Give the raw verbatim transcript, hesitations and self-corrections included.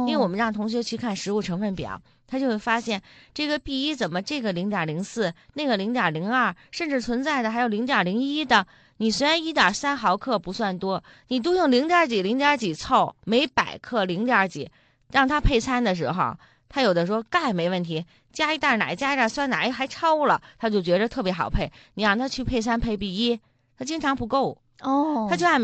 因为我们让同学去看食物成分表，他就会发现这个 B 一 怎么这个零点零四，那个零点零二，甚至存在的还有零点零一的。你虽然一点三毫克不算多，你都用零点几零点几凑，每百克零点几，让他配餐的时候，他有的说钙没问题，加一袋奶加一袋酸奶还超了，他就觉得特别好配。你让他去配餐配 B 一，他经常不够哦， 他就按